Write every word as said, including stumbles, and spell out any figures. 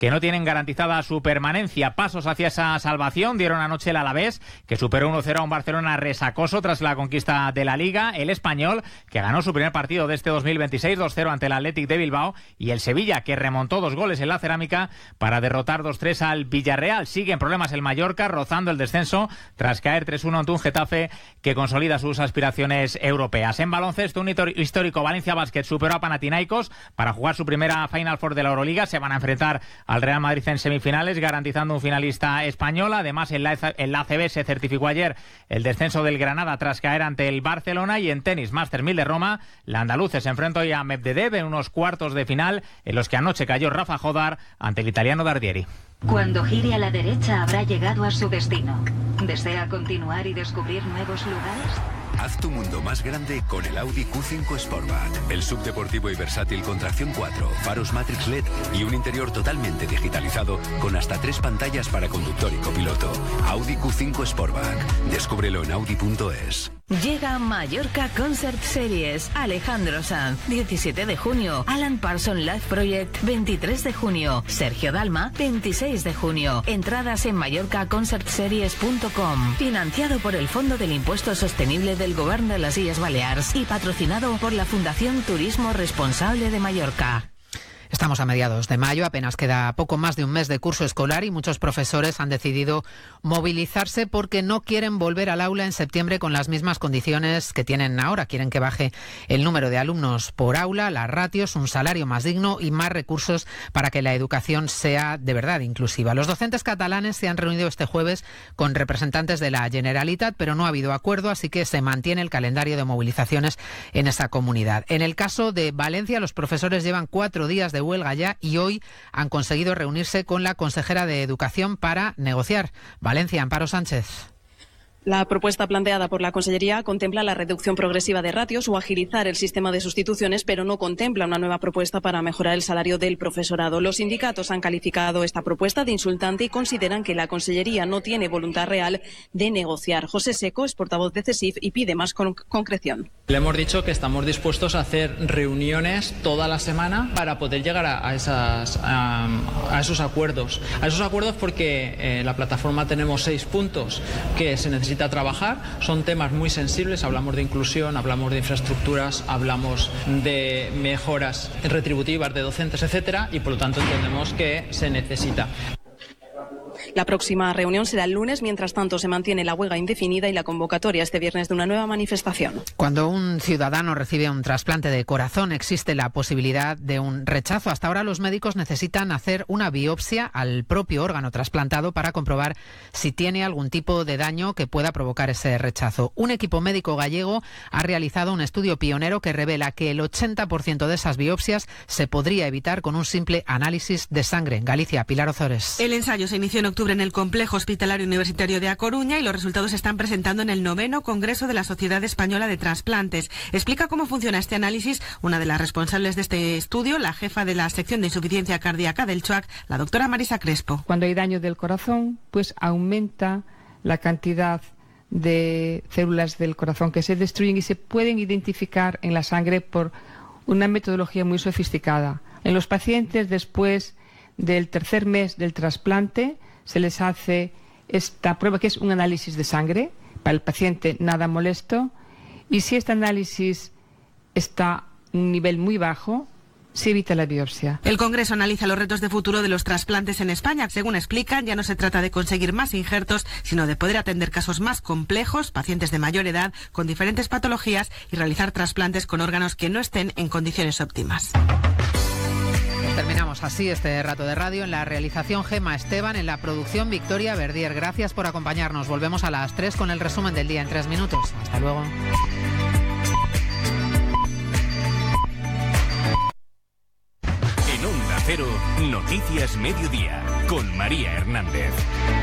que no tienen garantizada su permanencia. Pasos hacia esa salvación dieron anoche el Alavés, que superó uno cero a un Barcelona resacoso tras la conquista de la Liga, el Español, que ganó su primer partido de este dos mil veintiséis dos cero ante el Athletic de Bilbao, y el Sevilla, que remontó dos goles en la Cerámica para derrotar dos tres al Villarreal. Sigue en problemas el Mallorca, rozando el descenso tras caer tres uno ante un Getafe que consolida sus aspiraciones europeas. En baloncesto, un histórico Valencia Basket superó a Panathinaikos para jugar su primera Final Four de la Euroliga. Se van a enfrentar al Real Madrid en semifinales, garantizando un finalista español. Además, en la, en la A C B se certificó ayer el descenso del Granada tras caer ante el Barcelona. Y en tenis, Masters mil de Roma, la andaluza se enfrentó hoy a Medvedev en unos cuartos de final en los que anoche cayó Rafa Jodar ante el italiano Dardieri. Cuando gire a la derecha habrá llegado a su destino. ¿Desea continuar y descubrir nuevos lugares? Haz tu mundo más grande con el Audi Q cinco Sportback. El subdeportivo y versátil con tracción cuatro, faros Matrix L E D y un interior totalmente digitalizado con hasta tres pantallas para conductor y copiloto. Audi Q cinco Sportback. Descúbrelo en audi punto es. Llega Mallorca Concert Series. Alejandro Sanz, diecisiete de junio. Alan Parsons Live Project, veintitrés de junio. Sergio Dalma, veintiséis de junio. Entradas en mallorca concert series punto com. Financiado por el Fondo del Impuesto Sostenible del Gobierno de las Illes Baleares y patrocinado por la Fundación Turismo Responsable de Mallorca. Estamos a mediados de mayo, apenas queda poco más de un mes de curso escolar y muchos profesores han decidido movilizarse porque no quieren volver al aula en septiembre con las mismas condiciones que tienen ahora. Quieren que baje el número de alumnos por aula, las ratios, un salario más digno y más recursos para que la educación sea de verdad inclusiva. Los docentes catalanes se han reunido este jueves con representantes de la Generalitat, pero no ha habido acuerdo, así que se mantiene el calendario de movilizaciones en esa comunidad. En el caso de Valencia, los profesores llevan cuatro días de huelga ya y hoy han conseguido reunirse con la consejera de Educación para negociar. Valencia, Amparo Sánchez. La propuesta planteada por la Consellería contempla la reducción progresiva de ratios o agilizar el sistema de sustituciones, pero no contempla una nueva propuesta para mejorar el salario del profesorado. Los sindicatos han calificado esta propuesta de insultante y consideran que la Consellería no tiene voluntad real de negociar. José Seco es portavoz de CESIF y pide más con concreción. Le hemos dicho que estamos dispuestos a hacer reuniones toda la semana para poder llegar a, a, esas, a, a esos acuerdos. A esos acuerdos porque en eh, la plataforma tenemos seis puntos que se necesitan trabajar, son temas muy sensibles, hablamos de inclusión, hablamos de infraestructuras, hablamos de mejoras retributivas de docentes, etcétera, y por lo tanto entendemos que se necesita. La próxima reunión será el lunes, mientras tanto se mantiene la huelga indefinida y la convocatoria este viernes de una nueva manifestación. Cuando un ciudadano recibe un trasplante de corazón existe la posibilidad de un rechazo. Hasta ahora los médicos necesitan hacer una biopsia al propio órgano trasplantado para comprobar si tiene algún tipo de daño que pueda provocar ese rechazo. Un equipo médico gallego ha realizado un estudio pionero que revela que el ochenta por ciento de esas biopsias se podría evitar con un simple análisis de sangre. En Galicia, Pilar Ozores. El ensayo se inició en octubre en el Complejo Hospitalario Universitario de A Coruña y los resultados se están presentando en el noveno Congreso de la Sociedad Española de Trasplantes. Explica cómo funciona este análisis una de las responsables de este estudio, la jefa de la sección de insuficiencia cardíaca del CHUAC, la doctora Marisa Crespo. Cuando hay daño del corazón, pues aumenta la cantidad de células del corazón que se destruyen y se pueden identificar en la sangre por una metodología muy sofisticada. En los pacientes, después del tercer mes del trasplante, se les hace esta prueba que es un análisis de sangre, para el paciente nada molesto, y si este análisis está a un nivel muy bajo, se evita la biopsia. El Congreso analiza los retos de futuro de los trasplantes en España. Según explican, ya no se trata de conseguir más injertos, sino de poder atender casos más complejos, pacientes de mayor edad, con diferentes patologías, y realizar trasplantes con órganos que no estén en condiciones óptimas. Terminamos así este rato de radio. En la realización, Gema Esteban, en la producción, Victoria Verdier. Gracias por acompañarnos. Volvemos a las tres con el resumen del día en tres minutos. Hasta luego. En Onda Cero, Noticias Mediodía, con María Hernández.